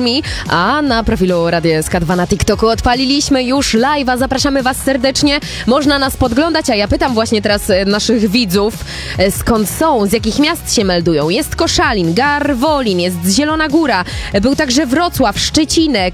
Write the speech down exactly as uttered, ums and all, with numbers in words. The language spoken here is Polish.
Me, a na profilu Radia S K dwa na TikToku odpaliliśmy już live'a. Zapraszamy Was serdecznie. Można nas podglądać, a ja pytam właśnie teraz naszych widzów, skąd są, z jakich miast się meldują. Jest Koszalin, Garwolin, jest Zielona Góra, był także Wrocław, Szczecinek,